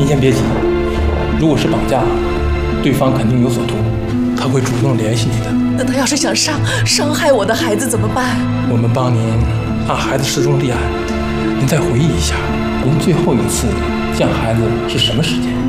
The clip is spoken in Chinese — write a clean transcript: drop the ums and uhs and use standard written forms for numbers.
您先别急，如果是绑架，对方肯定有所图，他会主动联系你的。 那他要是想伤害我的孩子怎么办？ 我们帮您按孩子失踪立案。您再回忆一下，您最后一次见孩子是什么时间？